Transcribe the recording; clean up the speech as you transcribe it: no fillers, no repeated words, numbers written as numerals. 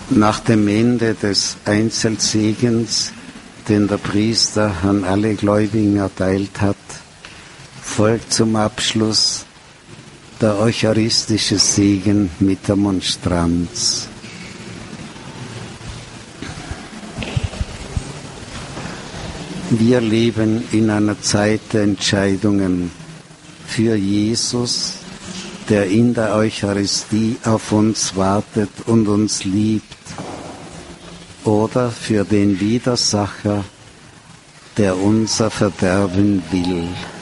Nach dem Ende des Einzelsegens, den der Priester an alle Gläubigen erteilt hat, folgt zum Abschluss der eucharistische Segen mit der Monstranz. Wir leben in einer Zeit der Entscheidungen für Jesus, der in der Eucharistie auf uns wartet und uns liebt, oder für den Widersacher, der unser Verderben will.